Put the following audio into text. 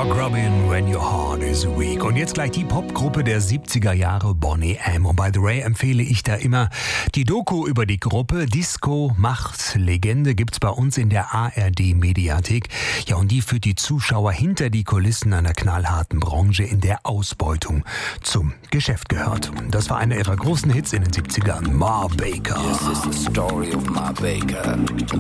Mark Robin, When Your Heart is Weak. Und jetzt gleich die Popgruppe der 70er Jahre, Boney M. Und by the way empfehle ich da immer die Doku über die Gruppe. Disco macht Legende gibt's bei uns in der ARD-Mediathek. Ja, und die führt die Zuschauer hinter die Kulissen einer knallharten Branche, in der Ausbeutung zum Geschäft gehört. Das war einer ihrer großen Hits in den 70ern. Ma Baker. This is the story of Ma Baker.